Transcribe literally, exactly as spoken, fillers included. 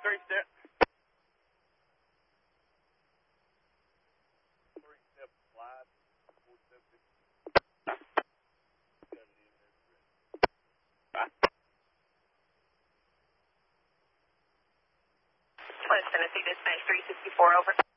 Three step. Three step slide. Four step. West Tennessee Dispatch three sixty-four over.